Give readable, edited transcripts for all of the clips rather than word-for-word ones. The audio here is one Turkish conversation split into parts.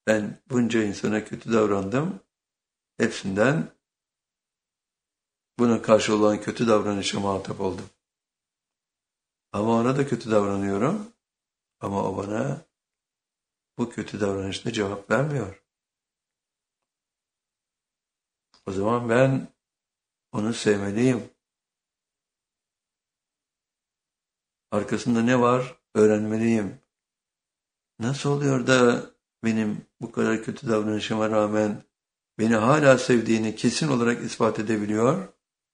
Ben bunca insana kötü davrandım. Hepsinden buna karşı olan kötü davranışa muhatap oldum. Ama ona da kötü davranıyorum. Ama o bana bu kötü davranışta cevap vermiyor. O zaman ben onu sevmeliyim. Arkasında ne var öğrenmeliyim. Nasıl oluyor da benim bu kadar kötü davranışıma rağmen beni hala sevdiğini kesin olarak ispat edebiliyor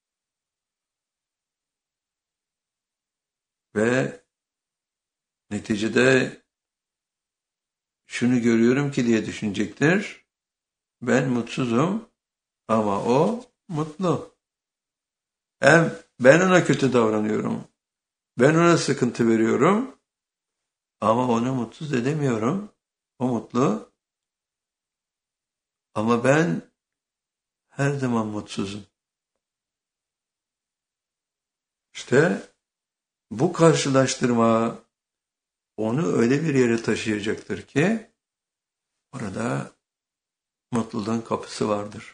ve neticede şunu görüyorum ki diye düşünecektir. Ben mutsuzum ama o mutlu. Hem ben ona kötü davranıyorum. Ben ona sıkıntı veriyorum ama onu mutsuz edemiyorum. O mutlu ama ben her zaman mutsuzum. İşte bu karşılaştırma onu öyle bir yere taşıyacaktır ki orada mutluluğun kapısı vardır.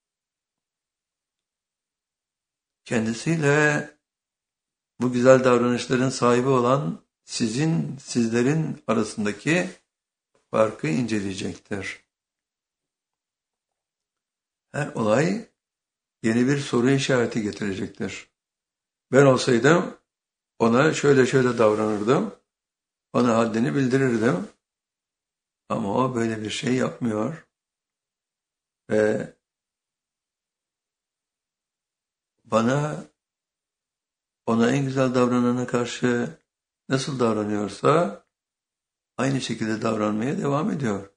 Kendisiyle bu güzel davranışların sahibi olan sizlerin arasındaki farkı inceleyecektir. Her olay yeni bir soru işareti getirecektir. Ben olsaydım ona şöyle davranırdım, ona haddini bildirirdim ama o böyle bir şey yapmıyor ve bana ona en güzel davranana karşı nasıl davranıyorsa aynı şekilde davranmaya devam ediyor.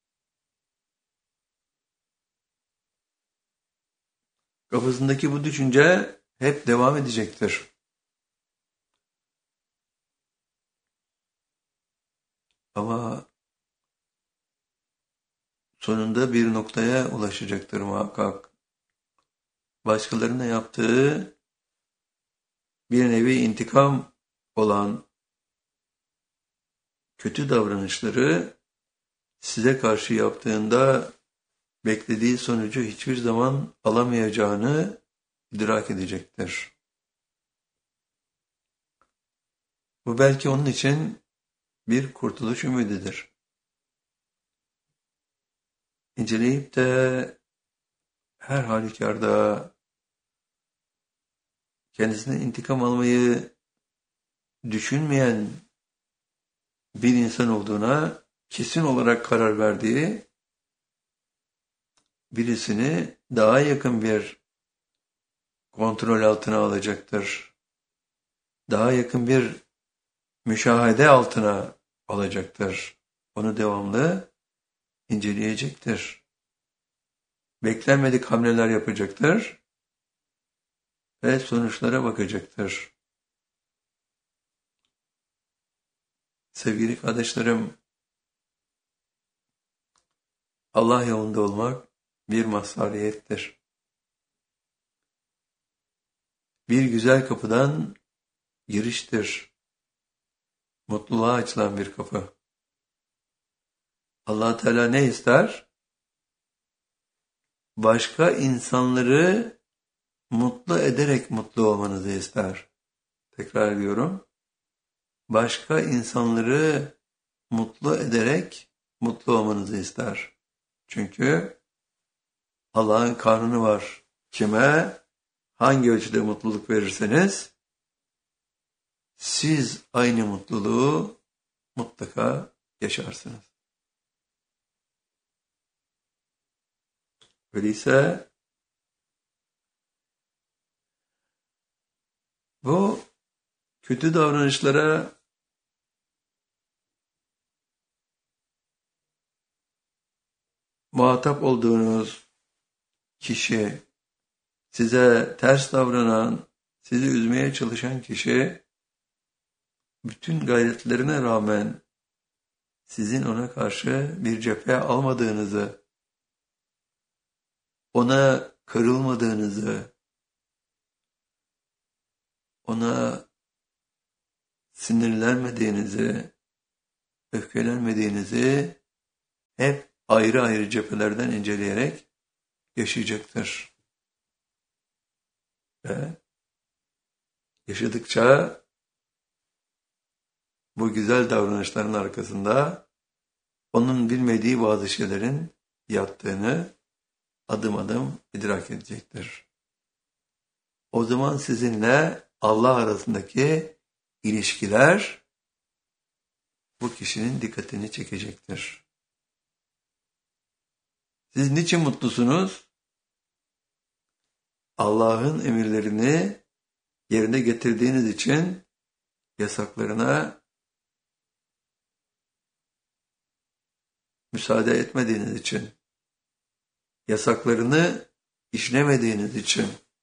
Kafasındaki bu düşünce hep devam edecektir. Ama sonunda bir noktaya ulaşacaktır muhakkak. Başkalarına yaptığı bir nevi intikam olan kötü davranışları size karşı yaptığında beklediği sonucu hiçbir zaman alamayacağını idrak edecektir. Bu belki onun için bir kurtuluş ümididir. İnceleyip de her halükarda kendisine intikam almayı düşünmeyen bir insan olduğuna kesin olarak karar verdiği birisini daha yakın bir kontrol altına alacaktır. Daha yakın bir müşahede altına alacaktır. Onu devamlı inceleyecektir. Beklenmedik hamleler yapacaktır ve sonuçlara bakacaktır. Sevgili kardeşlerim, Allah yolunda olmak bir mazhariyettir. Bir güzel kapıdan giriştir. Mutluluğa açılan bir kapı. Allah Teala ne ister? Başka insanları mutlu ederek mutlu olmanızı ister. Tekrar ediyorum. Başka insanları mutlu ederek mutlu olmanızı ister. Çünkü Allah'ın kanunu var. Kime hangi ölçüde mutluluk verirseniz siz aynı mutluluğu mutlaka yaşarsınız. Öyleyse bu kötü davranışlara muhatap olduğunuz kişi, size ters davranan, sizi üzmeye çalışan kişi, bütün gayretlerine rağmen sizin ona karşı bir cephe almadığınızı, ona kırılmadığınızı, ona sinirlenmediğinizi, öfkelenmediğinizi hep ayrı ayrı cephelerden inceleyerek yaşayacaktır. Ve yaşadıkça bu güzel davranışların arkasında onun bilmediği bazı şeylerin yattığını adım adım idrak edecektir. O zaman sizinle Allah arasındaki ilişkiler bu kişinin dikkatini çekecektir. Siz niçin mutlusunuz? Allah'ın emirlerini yerine getirdiğiniz için, yasaklarına müsaade etmediğiniz için, yasaklarını işlemediğiniz için.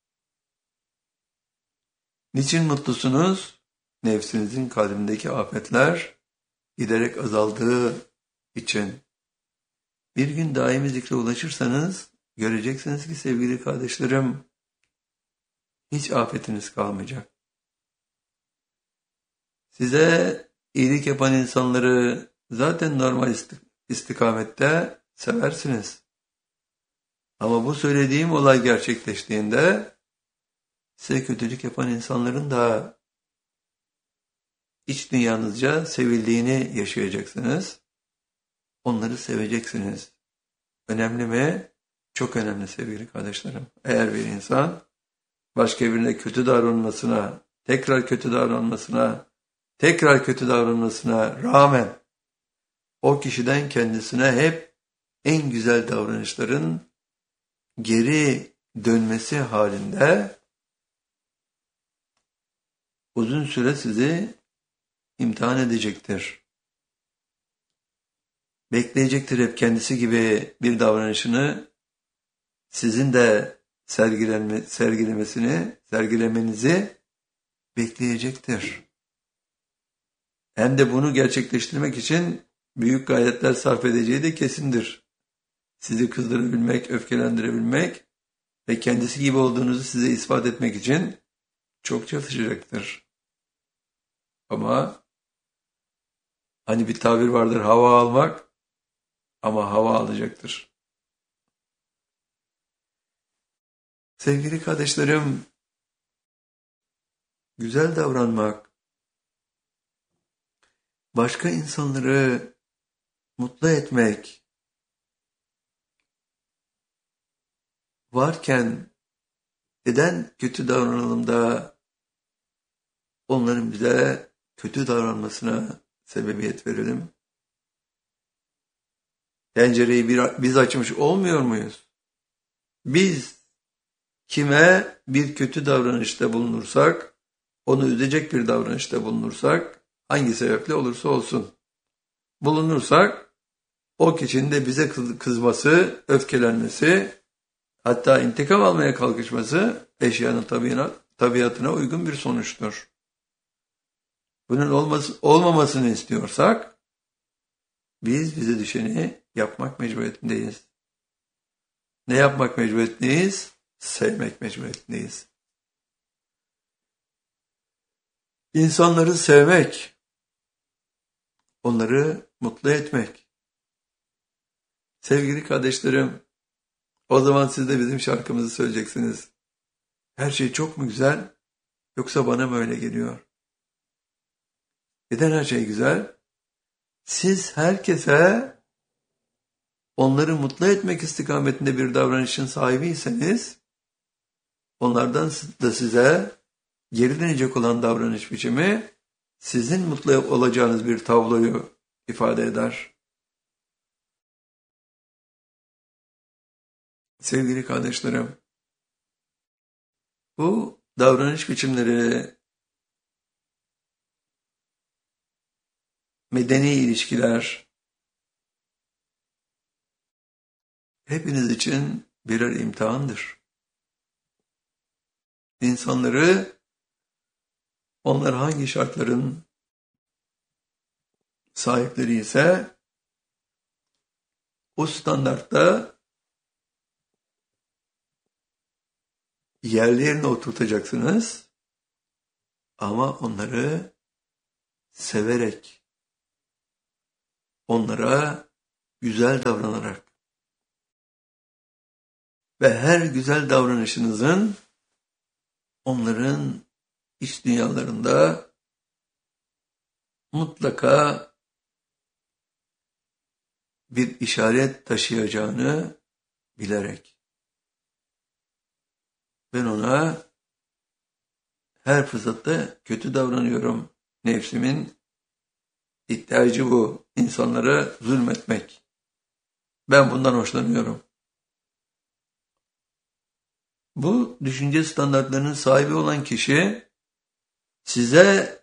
Niçin mutlusunuz? Nefsinizin kalbindeki afetler giderek azaldığı için. Bir gün daimi zikre ulaşırsanız göreceksiniz ki sevgili kardeşlerim, hiç afetiniz kalmayacak. Size iyilik yapan insanları zaten normal istikamette seversiniz. Ama bu söylediğim olay gerçekleştiğinde size kötülük yapan insanların da iç dünyanızca sevildiğini yaşayacaksınız. Onları seveceksiniz. Önemli mi? Çok önemli sevgili kardeşlerim. Eğer bir insan başka birine kötü davranmasına, tekrar kötü davranmasına rağmen o kişiden kendisine hep en güzel davranışların geri dönmesi halinde uzun süre sizi imtihan edecektir. Bekleyecektir hep kendisi gibi bir davranışını sizin de sergilemenizi bekleyecektir. Hem de bunu gerçekleştirmek için büyük gayretler sarf edeceği de kesindir. Sizi kızdırabilmek, öfkelendirebilmek ve kendisi gibi olduğunuzu size ispat etmek için çok çalışacaktır. Ama hani bir tabir vardır, hava almak, ama hava alacaktır. Sevgili kardeşlerim, güzel davranmak, başka insanları mutlu etmek varken neden kötü davranalım da onların bize kötü davranmasına sebebiyet verelim? Pencereyi biz açmış olmuyor muyuz? Biz kime bir kötü davranışta bulunursak, onu üzecek bir davranışta bulunursak, hangi sebeple olursa olsun bulunursak, o kişinin de bize kızması, öfkelenmesi, hatta intikam almaya kalkışması eşyanın tabiatına uygun bir sonuçtur. Bunun olmamasını istiyorsak, biz bize düşeni yapmak mecburiyetindeyiz. Ne yapmak mecburiyetindeyiz? Sevmek mecburiyetindeyiz. İnsanları sevmek, onları mutlu etmek. Sevgili kardeşlerim, o zaman siz de bizim şarkımızı söyleyeceksiniz. Her şey çok mu güzel, yoksa bana mı öyle geliyor? Neden her şey güzel? Siz herkese onları mutlu etmek istikametinde bir davranışın sahibiyseniz, onlardan da size geri dönecek olan davranış biçimi sizin mutlu olacağınız bir tabloyu ifade eder. Sevgili kardeşlerim, bu davranış biçimleri, medeni ilişkiler hepiniz için birer imtihandır. İnsanları onlar hangi şartların sahipleri ise o standartta yerlerine oturtacaksınız ama onları severek, onlara güzel davranarak ve her güzel davranışınızın onların iç dünyalarında mutlaka bir işaret taşıyacağını bilerek ben ona her fırsatta kötü davranıyorum. Nefsimin ihtiyacı bu. İnsanlara zulmetmek. Ben bundan hoşlanıyorum. Bu düşünce standartlarının sahibi olan kişi size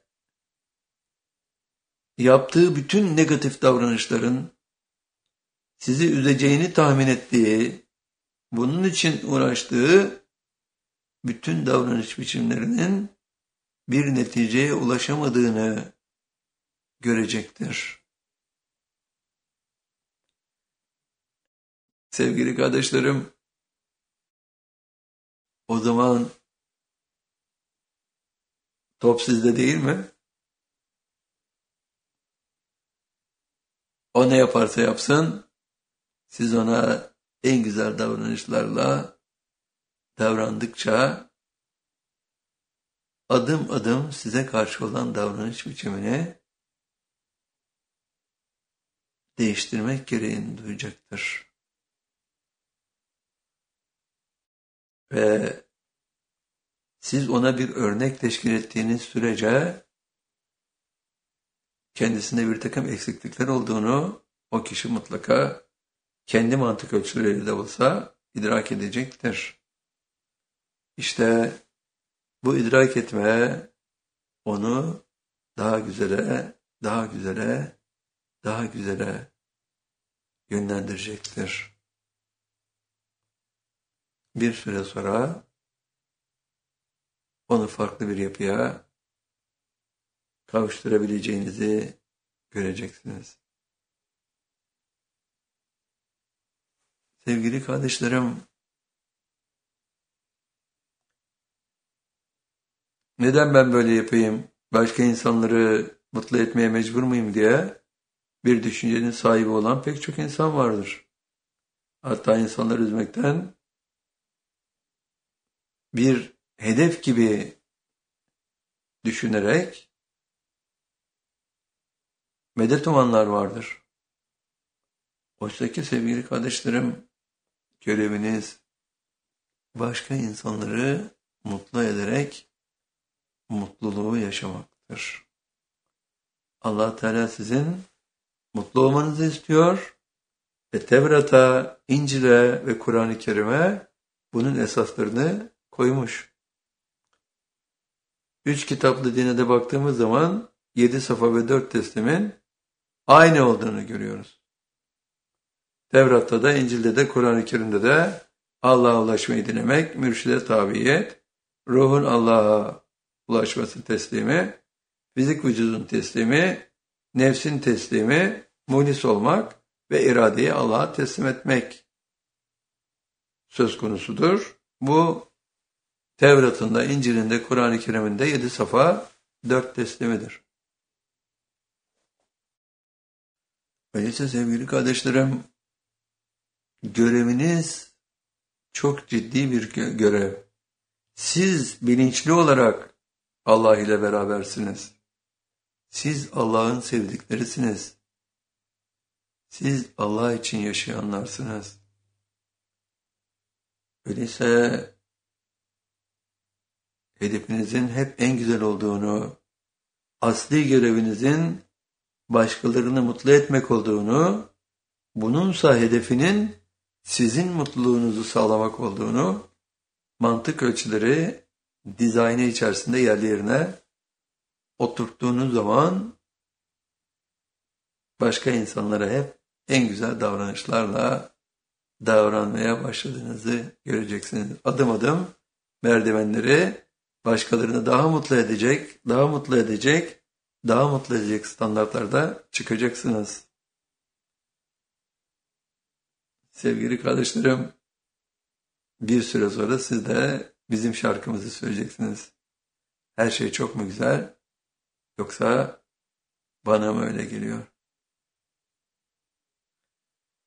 yaptığı bütün negatif davranışların sizi üzeceğini tahmin ettiği, bunun için uğraştığı bütün davranış biçimlerinin bir neticeye ulaşamadığını görecektir. Sevgili kardeşlerim, o zaman top sizde değil mi? O ne yaparsa yapsın, siz ona en güzel davranışlarla davrandıkça adım adım size karşı olan davranış biçimini değiştirmek gereğini duyacaktır. Ve siz ona bir örnek teşkil ettiğiniz sürece kendisinde bir takım eksiklikler olduğunu o kişi mutlaka kendi mantık ölçüleriyle de olsa idrak edecektir. İşte bu idrak etme onu daha güzele, daha güzele, daha güzele yönlendirecektir. Bir süre sonra onu farklı bir yapıya kavuşturabileceğinizi göreceksiniz. Sevgili kardeşlerim, neden ben böyle yapayım, başka insanları mutlu etmeye mecbur muyum diye bir düşüncenin sahibi olan pek çok insan vardır. Hatta insanları üzmekten bir hedef gibi düşünerek medet umanlar vardır. Oysa ki sevgili kardeşlerim, göreviniz başka insanları mutlu ederek mutluluğu yaşamaktır. Allah Teala sizin mutlu olmanızı istiyor ve Tevrat'a, İncil'e ve Kur'an-ı Kerim'e bunun esaslarını koymuş. 3 kitaplı dine de baktığımız zaman 7 safa ve 4 teslimin aynı olduğunu görüyoruz. Tevrat'ta da, İncil'de de, Kur'an-ı Kerim'de de Allah'a ulaşmayı dilemek, mürşide tabiyet, ruhun Allah'a ulaşması teslimi, fizik vücudun teslimi, nefsin teslimi, muhlis olmak ve iradeyi Allah'a teslim etmek söz konusudur. Bu Tevrat'ın da, İncil'in de, Kur'an-ı Kerim'in de 7 safa 4 teslimidir. Öyleyse sevgili kardeşlerim, göreviniz çok ciddi bir görev. Siz bilinçli olarak Allah ile berabersiniz. Siz Allah'ın sevdiklerisiniz. Siz Allah için yaşayanlarsınız. Öyleyse hedefinizin hep en güzel olduğunu, asli görevinizin başkalarını mutlu etmek olduğunu, bununsa hedefinin sizin mutluluğunuzu sağlamak olduğunu, mantık ölçüleri dizaynı içerisinde yerli yerine oturttuğunuz zaman başka insanlara hep en güzel davranışlarla davranmaya başladığınızı göreceksiniz. Adım adım merdivenleri başkalarını daha mutlu edecek, daha mutlu edecek, daha mutlu edecek standartlarda çıkacaksınız. Sevgili kardeşlerim, bir süre sonra siz de bizim şarkımızı söyleyeceksiniz. Her şey çok mu güzel, yoksa bana mı öyle geliyor?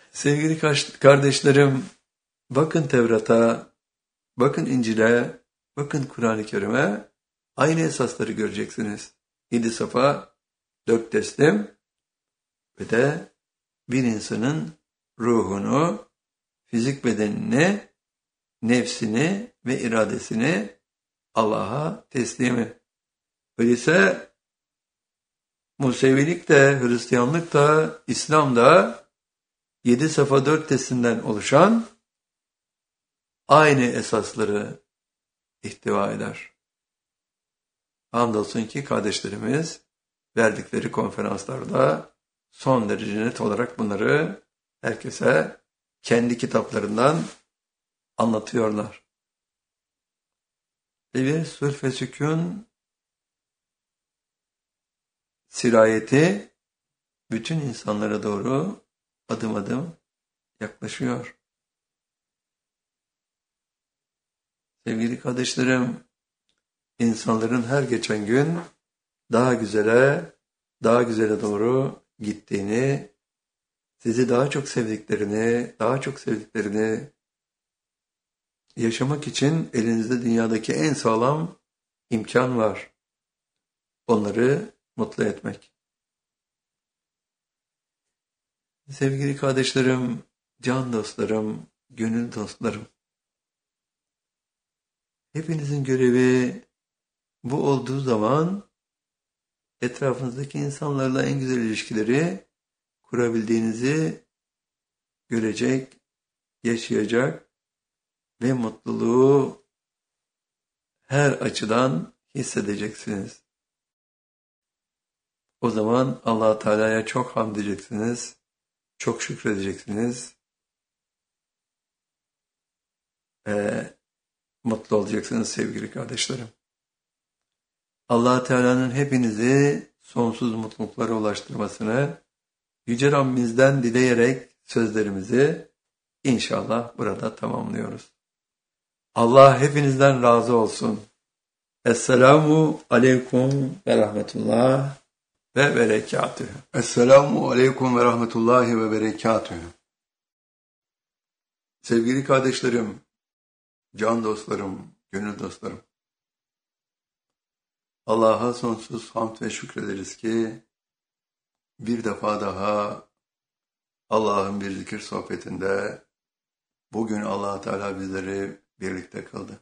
Sevgili kardeşlerim, bakın Tevrat'a, bakın İncil'e, bakın Kur'an-ı Kerim'e, aynı esasları göreceksiniz. 7 safa, 4 teslim ve de bir insanın ruhunu, fizik bedenini, nefsini ve iradesini Allah'a teslimi. Öyleyse Musevilik de, Hristiyanlık da, İslam da 7 safa 4 teslimden oluşan aynı esasları ihtiva eder. Hamdolsun ki kardeşlerimiz verdikleri konferanslarda son derece net olarak bunları herkese kendi kitaplarından anlatıyorlar. Ve bir sülh ve sükun sirayeti bütün insanlara doğru adım adım yaklaşıyor. Sevgili kardeşlerim, insanların her geçen gün daha güzele doğru gittiğini, sizi daha çok sevdiklerini yaşamak için elinizde dünyadaki en sağlam imkan var. Onları mutlu etmek. Sevgili kardeşlerim, can dostlarım, gönül dostlarım, hepinizin görevi bu olduğu zaman etrafınızdaki insanlarla en güzel ilişkileri kurabildiğinizi görecek, yaşayacak ve mutluluğu her açıdan hissedeceksiniz. O zaman Allah Teala'ya çok hamd edeceksiniz, çok şükredeceksiniz ve mutlu olacaksınız sevgili kardeşlerim. Allah Teala'nın hepinizi sonsuz mutluluklara ulaştırmasını Yüce Rabbimizden dileyerek sözlerimizi inşallah burada tamamlıyoruz. Allah hepinizden razı olsun. Esselamu aleyküm ve rahmetullah ve berekatühü. Esselamu aleyküm ve rahmetullahi ve berekatühü. Sevgili kardeşlerim, can dostlarım, gönül dostlarım, Allah'a sonsuz hamd ve şükrederiz ki bir defa daha Allah'ın bir zikir sohbetinde bugün Allah Teala bizleri birlikte kıldı.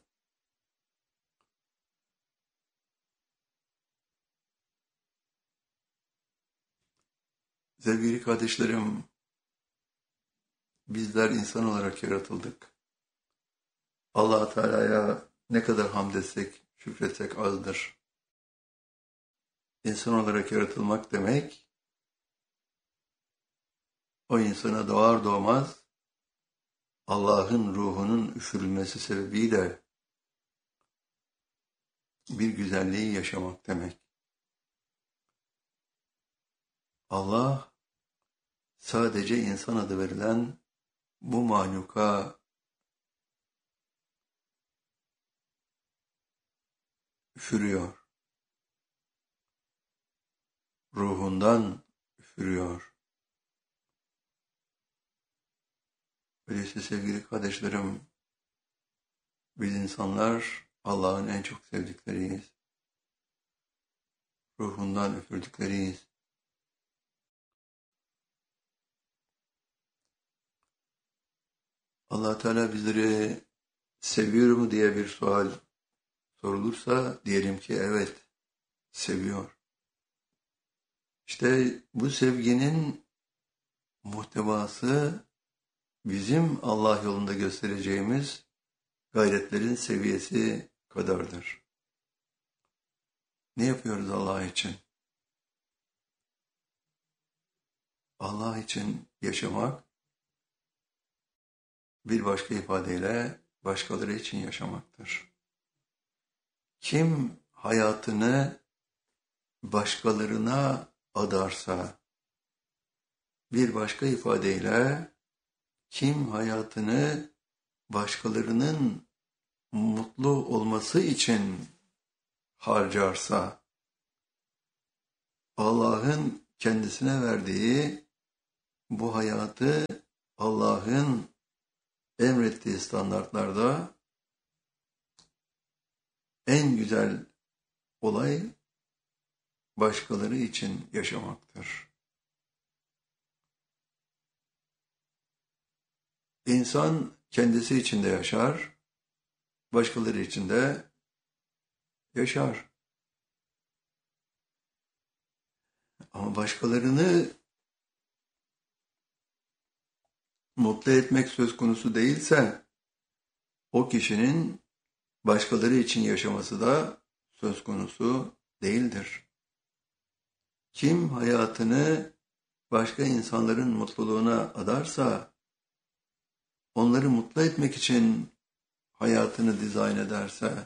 Sevgili kardeşlerim, bizler insan olarak yaratıldık. Allah Teala'ya ne kadar hamd etsek, şükretsek azdır. İnsan olarak yaratılmak demek, o insana doğar doğmaz Allah'ın ruhunun üfürülmesi sebebiyle bir güzelliği yaşamak demek. Allah sadece insan adı verilen bu mahluka üfürüyor. Ruhundan üfürüyor. Öyleyse sevgili kardeşlerim, biz insanlar Allah'ın en çok sevdikleriyiz. Ruhundan üfürdükleriyiz. Allah Teala bizleri seviyor mu diye bir sual sorulursa diyelim ki evet, seviyor. İşte bu sevginin muhtevası bizim Allah yolunda göstereceğimiz gayretlerin seviyesi kadardır. Ne yapıyoruz Allah için? Allah için yaşamak, bir başka ifadeyle başkaları için yaşamaktır. Kim hayatını başkalarına adarsa, bir başka ifadeyle kim hayatını başkalarının mutlu olması için harcarsa, Allah'ın kendisine verdiği bu hayatı Allah'ın emrettiği standartlarda en güzel olay başkaları için yaşamaktır. İnsan kendisi için de yaşar, başkaları için de yaşar. Ama başkalarını mutlu etmek söz konusu değilse, o kişinin başkaları için yaşaması da söz konusu değildir. Kim hayatını başka insanların mutluluğuna adarsa, onları mutlu etmek için hayatını dizayn ederse,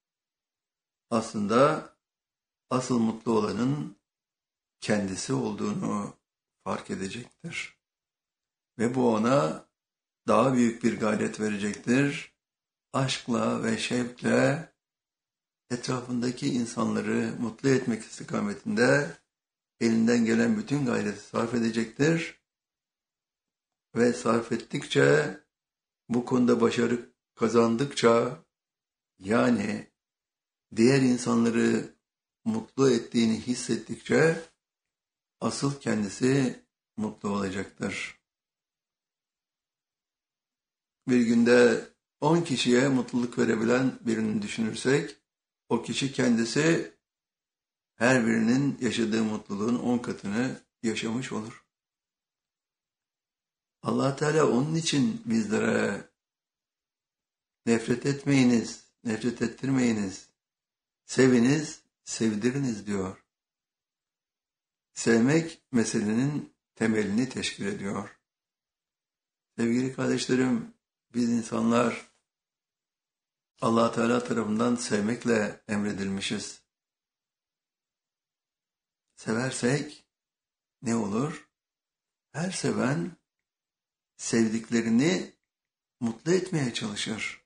aslında asıl mutlu olanın kendisi olduğunu fark edecektir. Ve bu ona daha büyük bir gayret verecektir. Aşkla ve şevkle etrafındaki insanları mutlu etmek istikametinde elinden gelen bütün gayreti sarf edecektir. Ve sarf ettikçe, bu konuda başarı kazandıkça, yani diğer insanları mutlu ettiğini hissettikçe asıl kendisi mutlu olacaktır. Bir günde 10 kişiye mutluluk verebilen birini düşünürsek, o kişi kendisi her birinin yaşadığı mutluluğun 10 katını yaşamış olur. Allah Teala onun için bizlere nefret etmeyiniz, nefret ettirmeyiniz, seviniz, sevdiriniz diyor. Sevmek meselenin temelini teşkil ediyor. Sevgili kardeşlerim, biz insanlar Allah Teala tarafından sevmekle emredilmişiz. Seversek ne olur? Her seven sevdiklerini mutlu etmeye çalışır.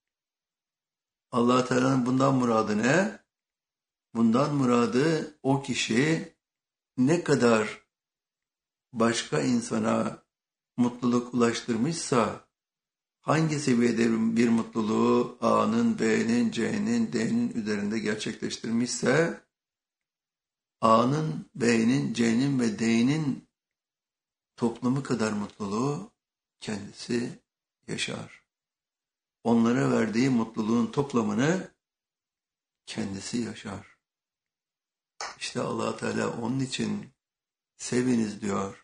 Allah Teala'nın bundan muradı ne? Bundan muradı o kişi ne kadar başka insana mutluluk ulaştırmışsa, hangi seviyede bir mutluluğu A'nın, B'nin, C'nin, D'nin üzerinde gerçekleştirmişse, A'nın, B'nin, C'nin ve D'nin toplamı kadar mutluluğu kendisi yaşar. Onlara verdiği mutluluğun toplamını kendisi yaşar. İşte Allah Teala onun için seviniz diyor.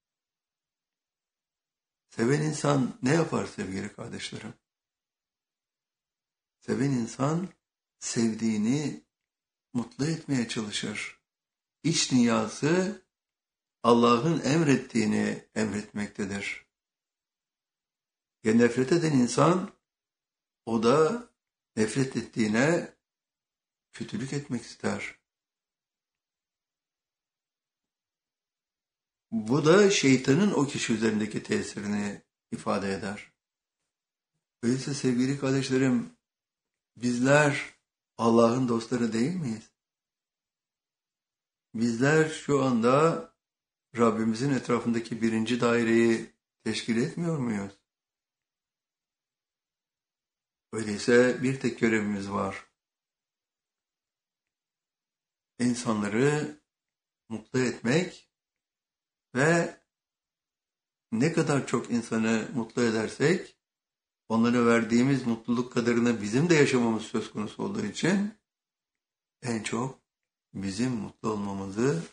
Seven insan ne yapar sevgili kardeşlerim? Seven insan sevdiğini mutlu etmeye çalışır. İç dünyası Allah'ın emrettiğini emretmektedir. Ya nefret eden insan, o da nefret ettiğine kötülük etmek ister. Bu da şeytanın o kişi üzerindeki tesirini ifade eder. Öyleyse sevgili kardeşlerim, bizler Allah'ın dostları değil miyiz? Bizler şu anda Rabbimizin etrafındaki birinci daireyi teşkil etmiyor muyuz? Öyleyse bir tek görevimiz var. İnsanları mutlu etmek ve ne kadar çok insanı mutlu edersek, onlara verdiğimiz mutluluk kadarını bizim de yaşamamız söz konusu olduğu için en çok bizim mutlu olmamızı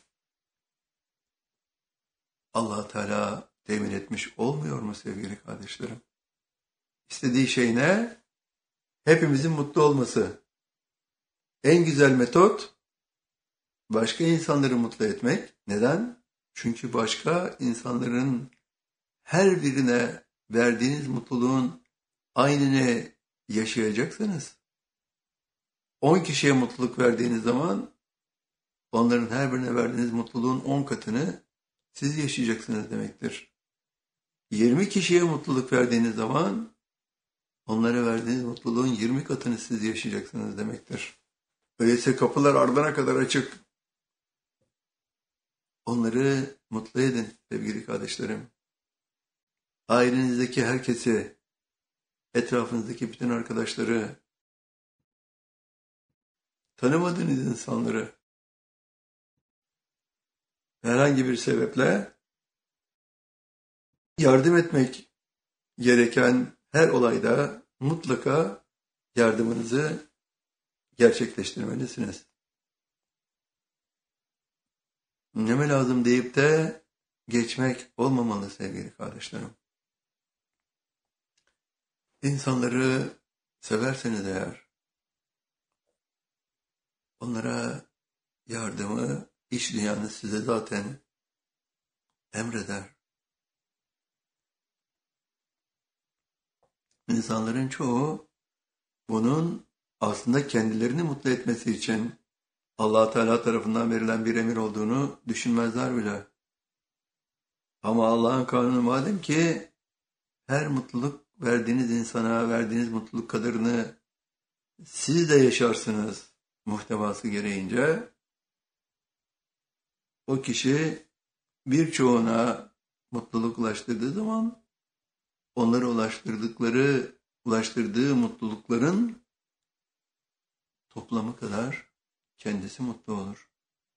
Allah Teala temin etmiş olmuyor mu sevgili kardeşlerim? İstediği şey ne? Hepimizin mutlu olması. En güzel metot başka insanları mutlu etmek. Neden? Çünkü başka insanların her birine verdiğiniz mutluluğun aynını yaşayacaksınız. 10 kişiye mutluluk verdiğiniz zaman onların her birine verdiğiniz mutluluğun 10 katını siz yaşayacaksınız demektir. 20 kişiye mutluluk verdiğiniz zaman onlara verdiğiniz mutluluğun 20 katını siz yaşayacaksınız demektir. Öyleyse kapılar ardına kadar açık. Onları mutlu edin sevgili kardeşlerim. ailenizdeki herkesi, etrafınızdaki bütün arkadaşları, tanımadığınız insanları herhangi bir sebeple yardım etmek gereken her olayda mutlaka yardımınızı gerçekleştirmelisiniz. Neme lazım deyip de geçmek olmamalı sevgili kardeşlerim. İnsanları severseniz eğer, onlara yardımı iç dünyanız size zaten emreder. İnsanların çoğu bunun aslında kendilerini mutlu etmesi için Allah Teala tarafından verilen bir emir olduğunu düşünmezler bile. Ama Allah'ın kanunu madem ki her mutluluk verdiğiniz insana verdiğiniz mutluluk kadarını siz de yaşarsınız muhtevası gereğince, o kişi birçoğuna mutluluk ulaştırdığı zaman onları ulaştırdığı mutlulukların toplamı kadar kendisi mutlu olur.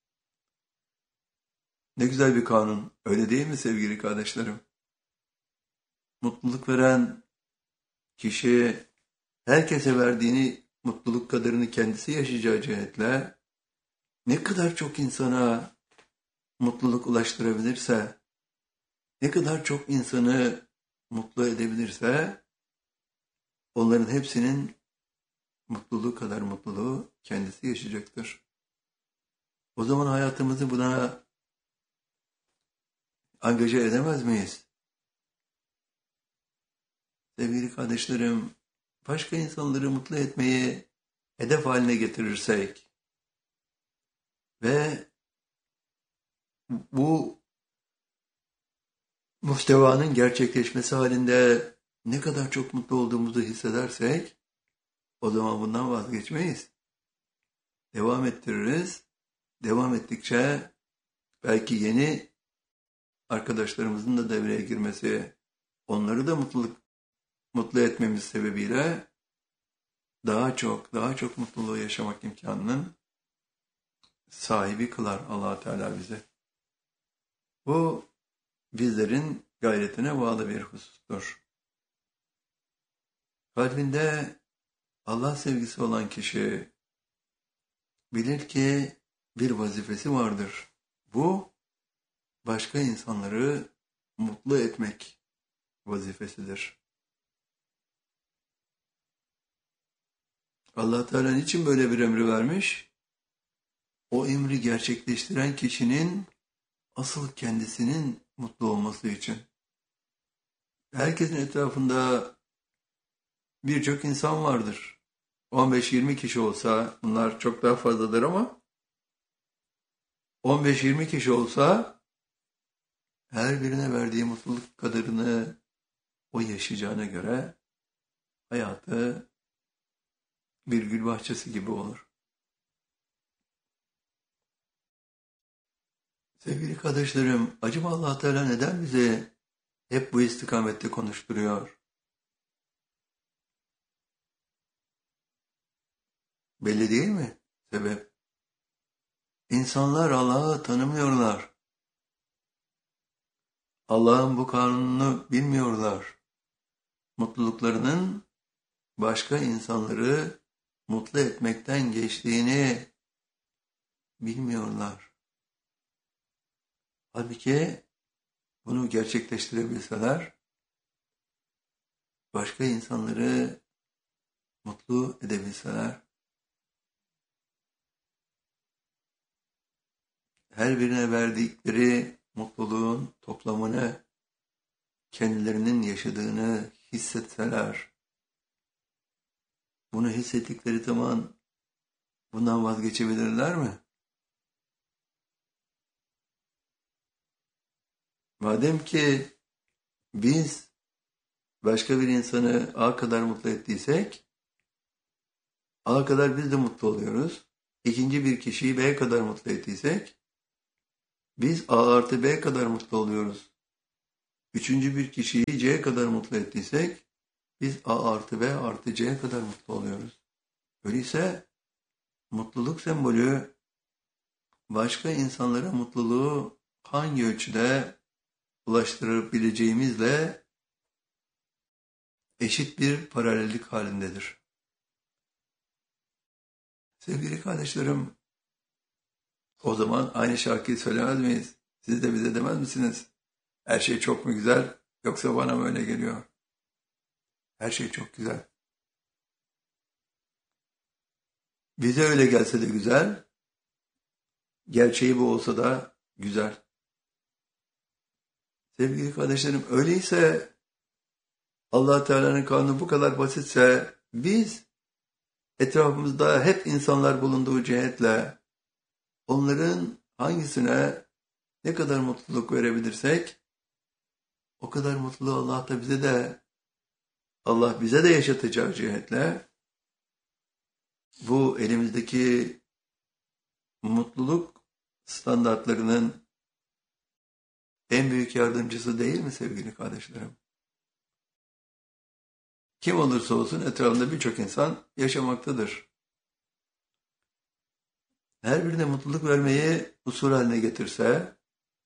Ne güzel bir kanun, öyle değil mi sevgili kardeşlerim? Mutluluk veren kişi herkese verdiğini mutluluk kadarını kendisi yaşayacağı cihetle ne kadar çok insana mutluluk ulaştırabilirse, ne kadar çok insanı mutlu edebilirse, onların hepsinin mutluluğu kadar mutluluğu kendisi yaşayacaktır. O zaman hayatımızı buna angaje edemez miyiz? Sevgili kardeşlerim, başka insanları mutlu etmeyi hedef haline getirirsek ve bu muhtevanın gerçekleşmesi halinde ne kadar çok mutlu olduğumuzu hissedersek, o zaman bundan vazgeçmeyiz. Devam ettiririz. Devam ettikçe belki yeni arkadaşlarımızın da devreye girmesi, onları da mutlu etmemiz sebebiyle daha çok mutluluğu yaşamak imkanının sahibi kılar Allah Teala bizi. Bu bizlerin gayretine bağlı bir husustur. Kalbinde Allah sevgisi olan kişi bilir ki bir vazifesi vardır. Bu başka insanları mutlu etmek vazifesidir. Allah Teala niçin böyle bir emri vermiş? O emri gerçekleştiren kişinin asıl kendisinin mutlu olması için. Herkesin etrafında birçok insan vardır. 15-20 kişi olsa, bunlar çok daha fazladır ama 15-20 kişi olsa her birine verdiği mutluluk kadarını o yaşayacağına göre hayatı bir gül bahçesi gibi olur. Sevgili kardeşlerim, acaba Allah Teala neden bize hep bu istikamette konuşturuyor? Belli değil mi sebep? İnsanlar Allah'ı tanımıyorlar. Allah'ın bu kanununu bilmiyorlar. Mutluluklarının başka insanları mutlu etmekten geçtiğini bilmiyorlar. Halbuki bunu gerçekleştirebilseler, başka insanları mutlu edebilseler, her birine verdikleri mutluluğun toplamını kendilerinin yaşadığını hissetseler, bunu hissettikleri zaman bundan vazgeçebilirler mi? Madem ki biz başka bir insanı A kadar mutlu ettiysek, A kadar biz de mutlu oluyoruz. İkinci bir kişiyi B kadar mutlu ettiysek, biz A artı B kadar mutlu oluyoruz. üçüncü bir kişiyi C'ye kadar mutlu ettiysek biz A artı B artı C'ye kadar mutlu oluyoruz. Öyleyse mutluluk sembolü başka insanlara mutluluğu hangi ölçüde ulaştırabileceğimizle eşit bir paralellik halindedir. Sevgili kardeşlerim, o zaman aynı şarkıyı söylemez miyiz? Siz de bize demez misiniz? Her şey çok mu güzel, yoksa bana mı öyle geliyor? Her şey çok güzel. Bize öyle gelse de güzel, gerçeği bu olsa da güzel. Sevgili kardeşlerim, öyleyse Allah Teala'nın kanunu bu kadar basitse biz etrafımızda hep insanlar bulunduğu cihetle onların hangisine ne kadar mutluluk verebilirsek o kadar mutluluğu Allah bize de yaşatacağı cihetle bu elimizdeki mutluluk standartlarının en büyük yardımcısı değil mi sevgili kardeşlerim? Kim olursa olsun etrafında birçok insan yaşamaktadır. Her birine mutluluk vermeyi usul haline getirse,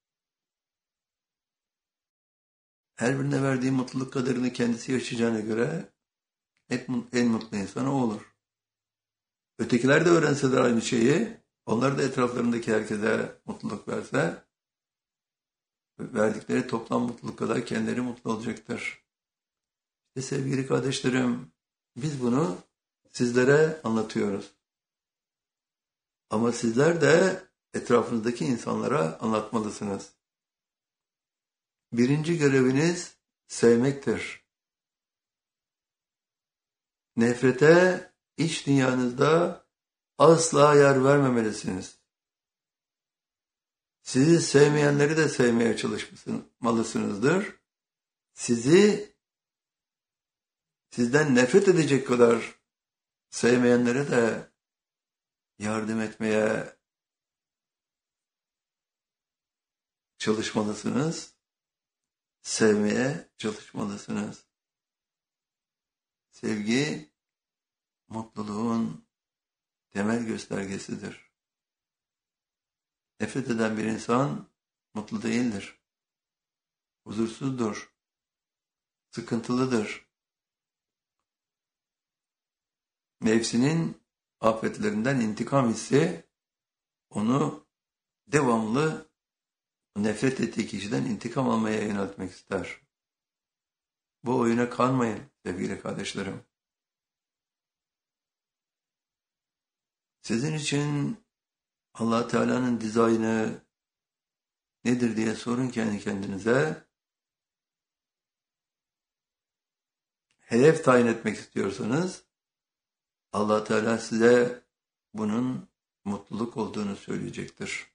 her birine verdiği mutluluk kadarını kendisi yaşayacağına göre en mutlu insan o olur. Ötekiler de öğrenseler aynı şeyi, onlar da etraflarındaki herkese mutluluk verse, verdikleri toplam mutluluk kadar kendileri mutlu olacaktır. İşte sevgili kardeşlerim, biz bunu sizlere anlatıyoruz. Ama sizler de etrafınızdaki insanlara anlatmalısınız. Birinci göreviniz sevmektir. Nefrete iç dünyanızda asla yer vermemelisiniz. Sizi sevmeyenleri de sevmeye çalışmalısınızdır. Sizden nefret edecek kadar sevmeyenlere de yardım etmeye çalışmalısınız. Sevmeye çalışmalısınız. Sevgi, mutluluğun temel göstergesidir. Nefret eden bir insan mutlu değildir. Huzursuzdur. Sıkıntılıdır. Nefsinin afetlerinden intikam hissi onu devamlı nefret ettiği kişiden intikam almaya yöneltmek ister. Bu oyuna kanmayın sevgili kardeşlerim. Sizin için Allah Teala'nın dizaynı nedir diye sorun kendi kendinize. Hedef tayin etmek istiyorsanız Allah Teala size bunun mutluluk olduğunu söyleyecektir.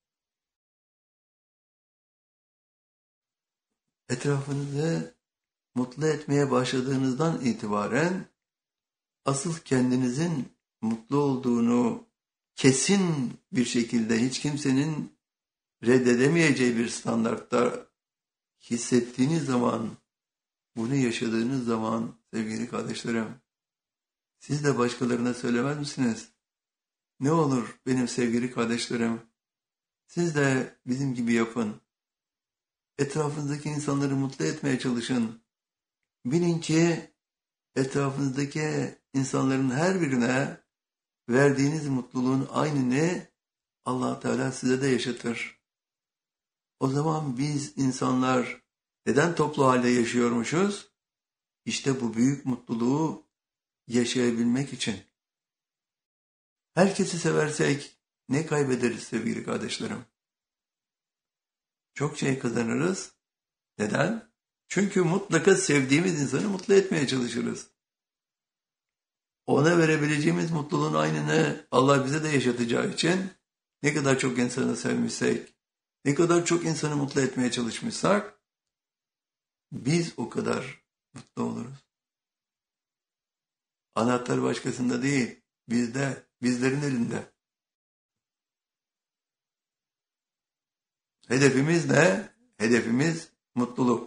Etrafınızı mutlu etmeye başladığınızdan itibaren asıl kendinizin mutlu olduğunu kesin bir şekilde hiç kimsenin reddedemeyeceği bir standartta hissettiğiniz zaman, bunu yaşadığınız zaman sevgili kardeşlerim, siz de başkalarına söylemez misiniz? Ne olur benim sevgili kardeşlerim, siz de bizim gibi yapın. Etrafınızdaki insanları mutlu etmeye çalışın. Bilin ki etrafınızdaki insanların her birine verdiğiniz mutluluğun aynını Allah Teala size de yaşatır. O zaman biz insanlar neden toplu halde yaşıyormuşuz? İşte bu büyük mutluluğu yaşayabilmek için. Herkesi seversek ne kaybederiz sevgili kardeşlerim? Çok şey kazanırız. Neden? Çünkü mutlaka sevdiğimiz insanı mutlu etmeye çalışırız. Ona verebileceğimiz mutluluğun aynını Allah bize de yaşatacağı için ne kadar çok insanı sevmişsek, ne kadar çok insanı mutlu etmeye çalışmışsak biz o kadar mutlu oluruz. Anahtar başkasında değil, bizde, bizlerin elinde. Hedefimiz ne? Hedefimiz mutluluk.